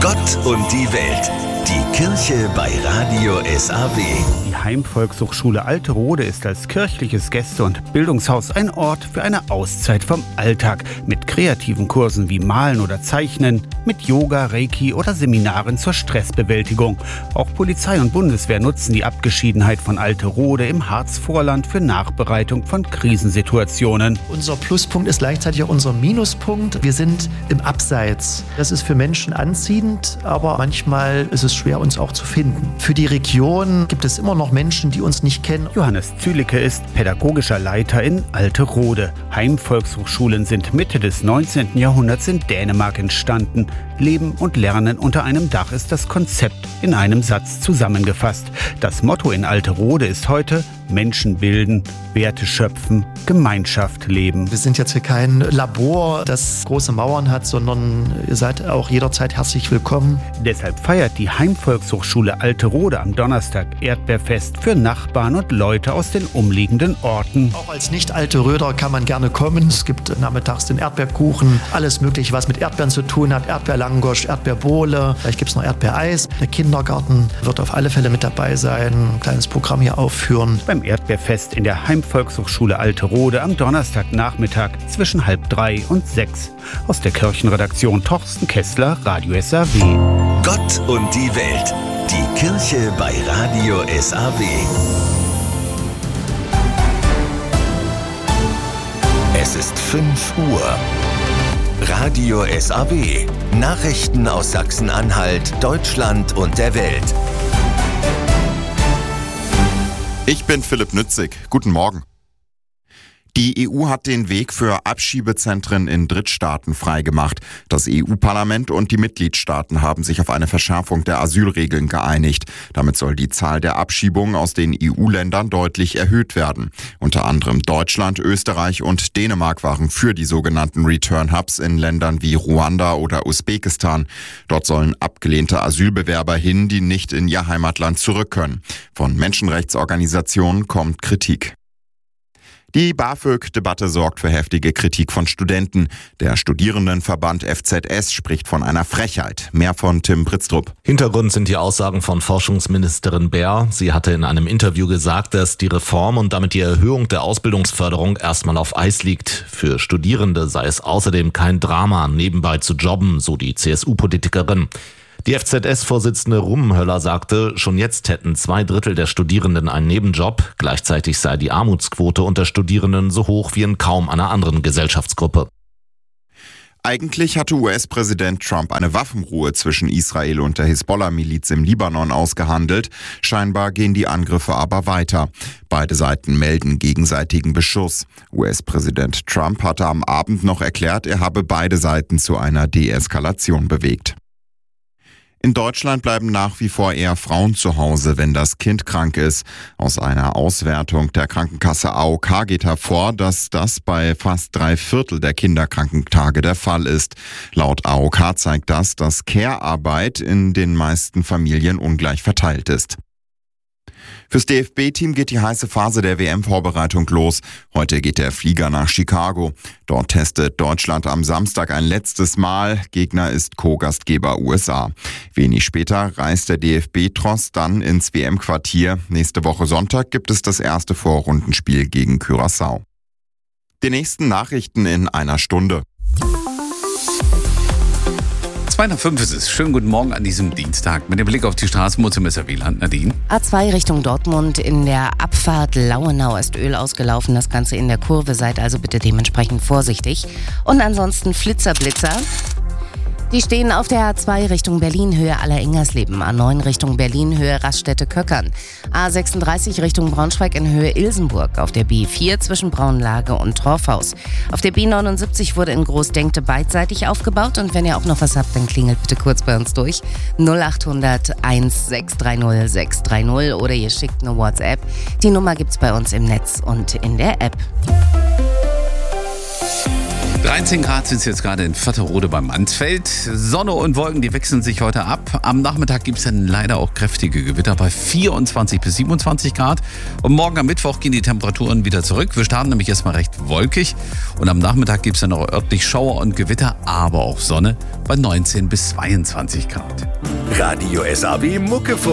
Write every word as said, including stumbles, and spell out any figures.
Gott und die Welt. Die Kirche bei Radio S A W. Die Heimvolkshochschule Alterode ist als kirchliches Gäste- und Bildungshaus ein Ort für eine Auszeit vom Alltag mit kreativen Kursen wie Malen oder Zeichnen, mit Yoga, Reiki oder Seminaren zur Stressbewältigung. Auch Polizei und Bundeswehr nutzen die Abgeschiedenheit von Alterode im Harzvorland für Nachbereitung von Krisensituationen. Unser Pluspunkt ist gleichzeitig auch unser Minuspunkt. Wir sind im Abseits. Das ist für Menschen anziehend, aber manchmal ist es schwer, uns auch zu finden. Für die Region gibt es immer noch Menschen, die uns nicht kennen. Johannes Zülicke ist pädagogischer Leiter in Alterode. Heimvolkshochschulen sind Mitte des neunzehnten Jahrhunderts in Dänemark entstanden. Leben und Lernen unter einem Dach ist das Konzept in einem Satz zusammengefasst. Das Motto in Alterode ist heute: Menschen bilden, Werte schöpfen, Gemeinschaft leben. Wir sind jetzt hier kein Labor, das große Mauern hat, sondern ihr seid auch jederzeit herzlich willkommen. Deshalb feiert die Heimvolkshochschule Alterode am Donnerstag Erdbeerfest für Nachbarn und Leute aus den umliegenden Orten. Auch als Nicht-Alteröder kann man gerne kommen. Es gibt nachmittags den Erdbeerkuchen, alles mögliche, was mit Erdbeeren zu tun hat. Erdbeerlangosch, Erdbeerbohle, vielleicht gibt es noch Erdbeereis. Der Kindergarten wird auf alle Fälle mit dabei sein, ein kleines Programm hier aufführen. Beim Erdbeerfest in der Heimvolkshochschule Alterode am Donnerstagnachmittag zwischen halb drei und sechs. Aus der Kirchenredaktion Torsten Kessler, Radio S A W. Gott und die Welt. Die Kirche bei Radio S A W. Es ist fünf Uhr. Radio S A W. Nachrichten aus Sachsen-Anhalt, Deutschland und der Welt. Ich bin Philipp Nützig. Guten Morgen. Die E U hat den Weg für Abschiebezentren in Drittstaaten freigemacht. Das E U-Parlament und die Mitgliedstaaten haben sich auf eine Verschärfung der Asylregeln geeinigt. Damit soll die Zahl der Abschiebungen aus den E U-Ländern deutlich erhöht werden. Unter anderem Deutschland, Österreich und Dänemark waren für die sogenannten Return-Hubs in Ländern wie Ruanda oder Usbekistan. Dort sollen abgelehnte Asylbewerber hin, die nicht in ihr Heimatland zurück können. Von Menschenrechtsorganisationen kommt Kritik. Die BAföG-Debatte sorgt für heftige Kritik von Studenten. Der Studierendenverband F Z S spricht von einer Frechheit. Mehr von Tim Britztrup. Hintergrund sind die Aussagen von Forschungsministerin Baer. Sie hatte in einem Interview gesagt, dass die Reform und damit die Erhöhung der Ausbildungsförderung erstmal auf Eis liegt. Für Studierende sei es außerdem kein Drama, nebenbei zu jobben, so die C S U-Politikerin. Die F Z S-Vorsitzende Rummenhöller sagte, schon jetzt hätten zwei Drittel der Studierenden einen Nebenjob. Gleichzeitig sei die Armutsquote unter Studierenden so hoch wie in kaum einer anderen Gesellschaftsgruppe. Eigentlich hatte U S-Präsident Trump eine Waffenruhe zwischen Israel und der Hisbollah-Miliz im Libanon ausgehandelt. Scheinbar gehen die Angriffe aber weiter. Beide Seiten melden gegenseitigen Beschuss. U S-Präsident Trump hatte am Abend noch erklärt, er habe beide Seiten zu einer Deeskalation bewegt. In Deutschland bleiben nach wie vor eher Frauen zu Hause, wenn das Kind krank ist. Aus einer Auswertung der Krankenkasse A O K geht hervor, dass das bei fast drei Viertel der Kinderkrankentage der Fall ist. Laut A O K zeigt das, dass Care-Arbeit in den meisten Familien ungleich verteilt ist. Fürs D F B-Team geht die heiße Phase der W M-Vorbereitung los. Heute geht der Flieger nach Chicago. Dort testet Deutschland am Samstag ein letztes Mal. Gegner ist Co-Gastgeber U S A. Wenig später reist der D F B-Tross dann ins W M-Quartier. Nächste Woche Sonntag gibt es das erste Vorrundenspiel gegen Curaçao. Die nächsten Nachrichten in einer Stunde. zwei nach fünf ist es. Schönen guten Morgen an diesem Dienstag. Mit dem Blick auf die Straßenmutzemesser Wieland. Nadine. A zwei Richtung Dortmund. In der Abfahrt Lauenau ist Öl ausgelaufen. Das Ganze in der Kurve. Seid also bitte dementsprechend vorsichtig. Und ansonsten Flitzer-Blitzer. Die stehen auf der A zwei Richtung Berlin, Höhe Allerengersleben, A neun Richtung Berlin, Höhe Raststätte-Köckern, A sechsunddreißig Richtung Braunschweig in Höhe Ilsenburg, auf der B vier zwischen Braunlage und Torfhaus. Auf der B neunundsiebzig wurde in Großdenkte beidseitig aufgebaut und wenn ihr auch noch was habt, dann klingelt bitte kurz bei uns durch. null acht hundert eins sechs drei null sechs drei null oder ihr schickt eine WhatsApp. Die Nummer gibt's bei uns im Netz und in der App. dreizehn Grad sind es jetzt gerade in Vatterode beim Mansfeld. Sonne und Wolken, die wechseln sich heute ab. Am Nachmittag gibt es dann leider auch kräftige Gewitter bei vierundzwanzig bis siebenundzwanzig Grad. Und morgen am Mittwoch gehen die Temperaturen wieder zurück. Wir starten nämlich erstmal recht wolkig. Und am Nachmittag gibt es dann noch örtlich Schauer und Gewitter, aber auch Sonne bei neunzehn bis zweiundzwanzig Grad. Radio S A W Mucke